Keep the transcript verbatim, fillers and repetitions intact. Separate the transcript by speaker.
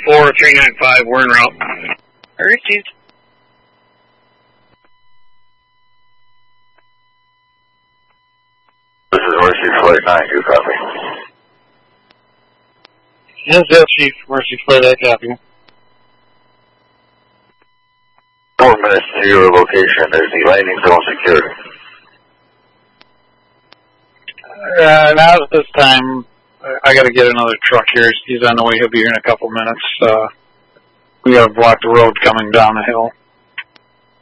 Speaker 1: four three nine five, we're en route.
Speaker 2: Received.
Speaker 3: This is Mercy Flight nine, you copy?
Speaker 4: Yes, yes, Chief. Mercy Flight, I copy.
Speaker 3: Four minutes to your location. Is the landing zone secured?
Speaker 4: Uh, now at this time, I got to get another truck here. He's on the way. He'll be here in a couple minutes. Uh, we got to block the road coming down the hill.